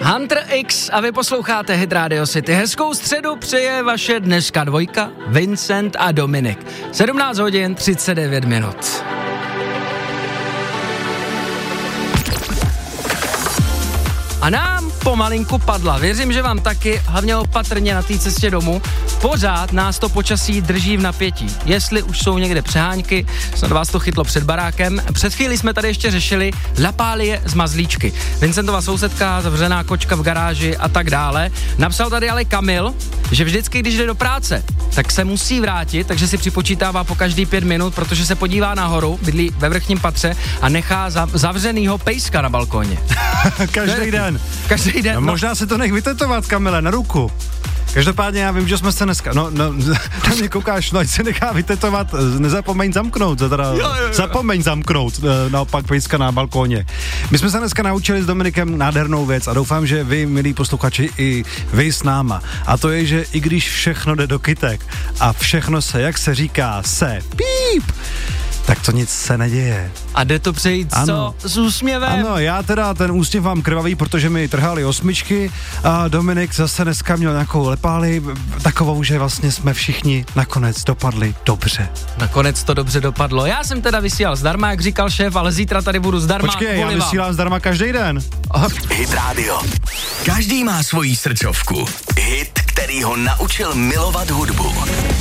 Hunter X a vy posloucháte Hit Radio City. Hezkou středu přeje vaše dneska dvojka, Vincent a Dominik. 17 hodin 39 minut. A nám pomalinku padla. Věřím, že vám taky, hlavně opatrně na té cestě domů. Pořád nás to počasí drží v napětí. Jestli už jsou někde přehánky, snad vás to chytlo před barákem. Před chvílí jsme tady ještě řešili lapálie z mazlíčky. Vincentova sousedka, zavřená kočka v garáži a tak dále. Napsal tady ale Kamil, že vždycky, když jde do práce, tak se musí vrátit, takže si připočítává po každý 5 minut, protože se podívá nahoru, bydlí ve vrchním patře a nechá zavřenýho pejska na balkóně. Každý den. Každý den. No, možná si to nech vytetovat, Kamile, na ruku. Každopádně já vím, že jsme se dneska, na mě koukáš, ať se nechá vytetovat, nezapomeň zamknout, zapomeň zamknout, naopak pejska na balkóně. My jsme se dneska naučili s Dominikem nádhernou věc a doufám, že vy, milí posluchači, i vy s náma. A to je, že i když všechno jde do kytek a všechno se, jak se říká, se píp, tak to nic se neděje. A jde to přejít co? S úsměvem? Ano, já teda ten úsměv mám krvavý, protože mi trhali 8 a Dominik zase dneska měl nějakou lepáli, takovou, že vlastně jsme všichni nakonec dopadli dobře. Nakonec to dobře dopadlo. Já jsem teda vysílal zdarma, jak říkal šéf, ale zítra tady budu zdarma. Počkej, já vysílám zdarma každý den. Hit Radio. Každý má svoji srdcovku. Hit, který ho naučil milovat hudbu.